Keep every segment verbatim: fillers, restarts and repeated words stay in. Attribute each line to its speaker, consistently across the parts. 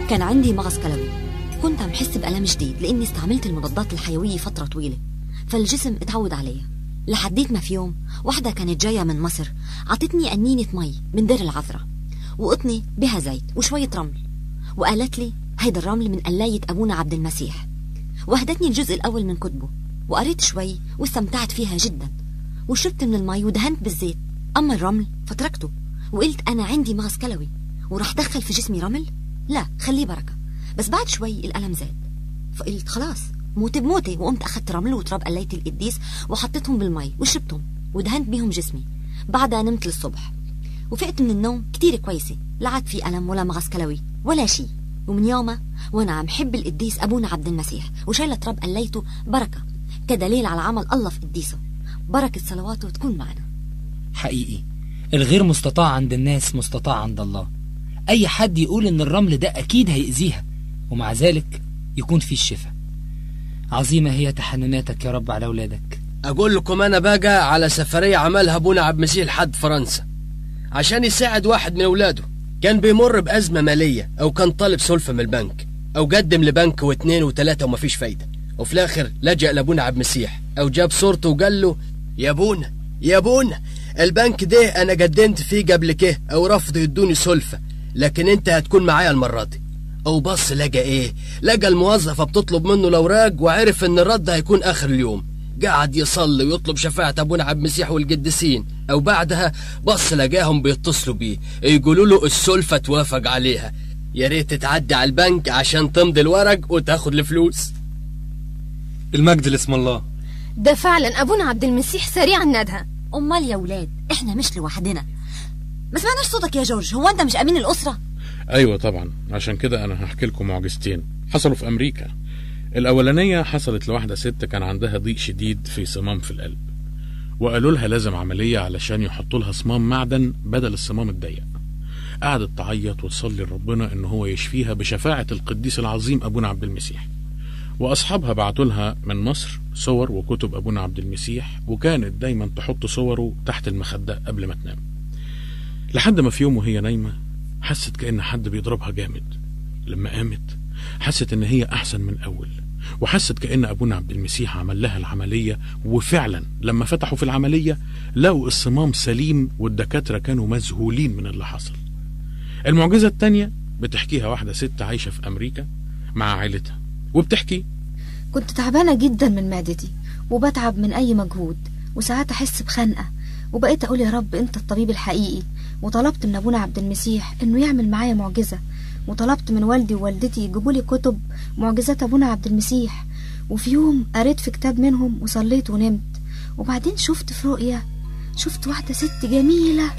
Speaker 1: كان عندي مغص كلوي، كنت عم حس بألم شديد لأني استعملت المضادات الحيوية فترة طويلة، فالجسم اتعود عليها. لحديت ما في يوم وحدة كانت جاية من مصر عطتني قنينة مي من دير العذراء وقطني بها زيت وشوية رمل، وقالت لي هيدا الرمل من قلاية أبونا عبد المسيح، وهدتني الجزء الأول من كتبه وقريت شوي واستمتعت فيها جدا، وشربت من المي ودهنت بالزيت. أما الرمل فتركته وقلت أنا عندي مغص كلوي ورح دخل في جسمي رمل؟ لا، خليه بركة. بس بعد شوي الألم زاد، فقلت خلاص موتي بموتي، وقمت أخذت رمل وتراب قلاية القديس وحطيتهم بالمي وشربتهم ودهنت بيهم جسمي. بعدها نمت للصبح وفقت من النوم كتير كويسة، لا عاد في ألم ولا مغص كلوي ولا شيء. ومن يومها وأنا عم حب القديس أبونا عبد المسيح وشايلة تراب قلايته بركة كدليل على عمل الله في قديسه. بركة صلواته تكون معنا.
Speaker 2: حقيقي الغير مستطاع عند الناس مستطاع عند الله. أي حد يقول إن الرمل ده أكيد هيأذيها، ومع ذلك يكون فيه الشفاء. عظيمة هي تحنناتك يا رب على أولادك.
Speaker 3: أقول لكم أنا بقى على سفرية عملها أبونا عبد المسيح لحد فرنسا عشان يساعد واحد من أولاده كان بيمر بأزمة مالية، أو كان طالب سلفة من البنك، أو قدم لبنك واثنين وثلاثة ومفيش فايدة، وفي الآخر لجأ لأبونا عبد المسيح أو جاب صورته وقال له يا أبونا يا أبونا البنك ده أنا قدمت فيه قبل كده أو رفضوا يدوني سلفة، لكن أنت هتكون معايا المرة دي. أو بص لقى إيه؟ لقى الموظفة بتطلب منه الأوراق وعرف إن الرد هيكون آخر اليوم. قعد يصلي ويطلب شفاعة أبونا عبد المسيح والقديسين، أو بعدها بص لقاهم بيتصلوا بيه يقولوا له السلفة توافق عليها، يا ريت تعدي على البنك عشان تمضي الورق وتاخد الفلوس.
Speaker 4: المجد لاسم الله.
Speaker 5: ده فعلا أبونا عبد المسيح سريع الندهة.
Speaker 1: أمال يا ولاد إحنا مش لوحدنا. ما سمعناش صوتك يا جورج، هو أنت مش أمين الأسرة؟
Speaker 6: أيوة طبعا، عشان كده أنا هحكي لكم معجزتين حصلوا في أمريكا. الأولانية حصلت لواحدة ست كان عندها ضيق شديد في صمام في القلب، وقالوا لها لازم عملية علشان يحطوا لها صمام معدن بدل الصمام الضيق. قعدت تعيط وتصلي لربنا إن هو يشفيها بشفاعة القديس العظيم أبونا عبد المسيح. وأصحابها بعتوا لها من مصر صور وكتب أبونا عبد المسيح، وكانت دايما تحط صوره تحت المخدة قبل ما تنام. لحد ما في يوم وهي نايمة حست كأن حد بيضربها جامد. لما قامت حست إن هي أحسن من أول، وحست كأن أبونا عبد المسيح عمل لها العملية. وفعلا لما فتحوا في العملية لقوا الصمام سليم، والدكاترة كانوا مذهولين من اللي حصل. المعجزة التانية بتحكيها واحدة ست عايشة في أمريكا مع عائلتها، وبتحكي
Speaker 7: كنت تعبانة جدا من معدتي وبتعب من أي مجهود، وساعات أحس بخنقة، وبقيت أقول يا رب أنت الطبيب الحقيقي. وطلبت من أبونا عبد المسيح إنه يعمل معايا معجزة، وطلبت من والدي ووالدتي يجيبوا لي كتب معجزات أبونا عبد المسيح. وفي يوم قريت في كتاب منهم وصليت ونمت، وبعدين شفت في رؤية شفت واحدة ست جميلة.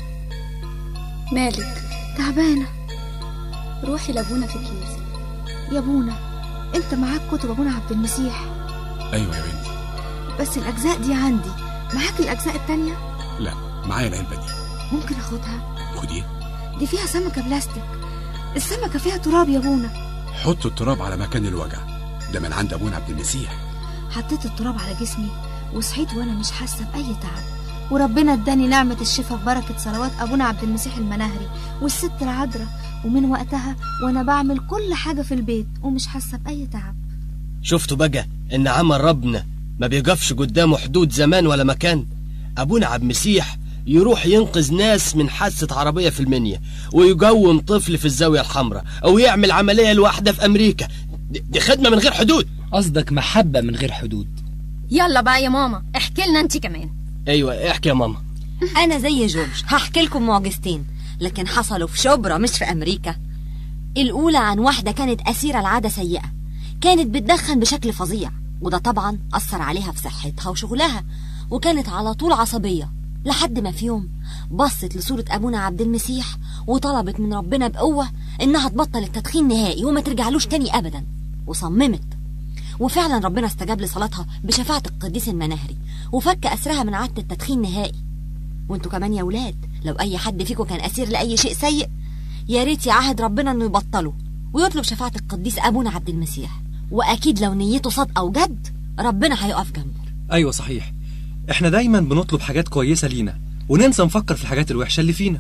Speaker 8: مالك؟
Speaker 7: تعبانة.
Speaker 8: روحي لأبونا في الكنيسة.
Speaker 7: يا أبونا أنت معاك كتب أبونا عبد المسيح؟
Speaker 4: أيوة يا بنتي.
Speaker 7: بس الأجزاء دي عندي، معاك الأجزاء التانية؟
Speaker 4: لا، معايا العلبة دي.
Speaker 7: ممكن أخدها؟
Speaker 4: خديها.
Speaker 7: دي فيها سمكة بلاستيك، السمكة فيها تراب يا أبونا.
Speaker 4: حط التراب على مكان الوجع، ده من عند أبونا عبد المسيح.
Speaker 7: حطيت التراب على جسمي وصحيت وأنا مش حاسة بأي تعب، وربنا اداني نعمة الشفاء ببركة صلوات أبونا عبد المسيح المناهري والست العذراء. ومن وقتها وأنا بعمل كل حاجة في البيت ومش حاسة بأي تعب.
Speaker 3: شفتوا بقى إن عمل ربنا ما بيقفش قدامه حدود زمان ولا مكان. أبونا عبد المسيح يروح ينقذ ناس من حادثة عربية في المنيا، ويقوم طفل في الزاوية الحمراء، أو يعمل عملية لوحدة في أمريكا. دي خدمة من غير حدود.
Speaker 2: قصدك محبة من غير حدود.
Speaker 5: يلا بقى يا ماما احكي لنا انت كمان.
Speaker 3: ايوه احكي يا ماما.
Speaker 1: انا زي جورج هحكي لكم معجزتين، لكن حصلوا في شبرا مش في امريكا. الاولى عن واحدة كانت اسيرة العادة سيئة، كانت بتدخن بشكل فظيع، وده طبعا اثر عليها في صحتها وشغلها، وكانت على طول عصبية. لحد ما في يوم بصت لصورة ابونا عبد المسيح وطلبت من ربنا بقوة انها تبطل التدخين نهائي وما ترجعلوش تاني ابدا، وصممت. وفعلا ربنا استجاب لصلاتها بشفاعة القديس المناهري، وفك أسرها من عادة التدخين نهائي. وانتوا كمان يا ولاد لو أي حد فيكم كان أسير لأي شيء سيء، يا ريت يعهد ربنا إنه يبطله ويطلب شفاعة القديس أبونا عبد المسيح، وأكيد لو نيته صادقة وجد ربنا هيقف جنبه.
Speaker 9: أيوة صحيح، احنا دايما بنطلب حاجات كويسة لينا وننسى نفكر في الحاجات الوحشة اللي فينا.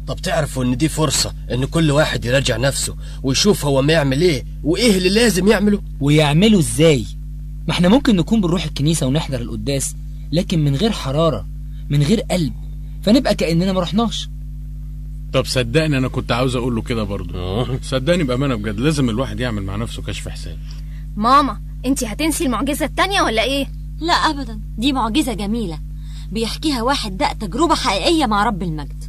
Speaker 3: طب تعرفوا ان دي فرصة ان كل واحد يراجع نفسه ويشوف هو ما يعمل ايه وايه اللي لازم يعمله.
Speaker 2: ويعمله ازاي؟ ما احنا ممكن نكون بنروح الكنيسة ونحضر القداس لكن من غير حرارة، من غير قلب، فنبقى كأننا ما رحناش.
Speaker 6: طب صدقني انا كنت عاوز اقول له كده برضه. صدقني بأمانة بجد لازم الواحد يعمل مع نفسه كشف حساب.
Speaker 5: ماما انت هتنسي المعجزة التانية ولا ايه؟
Speaker 1: لا ابدا، دي معجزة جميلة بيحكيها واحد دق تجربة حقيقية مع رب المجد.